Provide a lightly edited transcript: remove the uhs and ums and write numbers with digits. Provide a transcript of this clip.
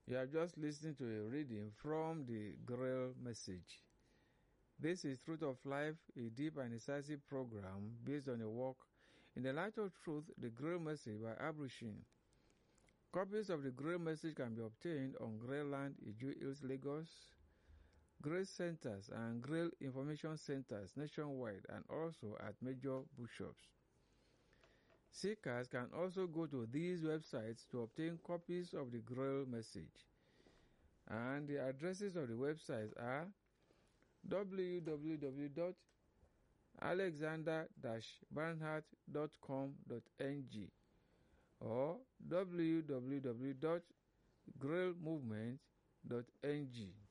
You have just listened to a reading from the Grail Message. This is Truth of Life, a deep and incisive program based on a work in the Light of Truth, the Grail Message by Abrishin. Copies of the Grail Message can be obtained on Grail Land, Iju Hills, Lagos, Grail Centers and Grail Information Centers nationwide and also at major bookshops. Seekers can also go to these websites to obtain copies of the Grail Message. And the addresses of the websites are www.alexander-barnhart.com.ng or www.grailmovement.ng.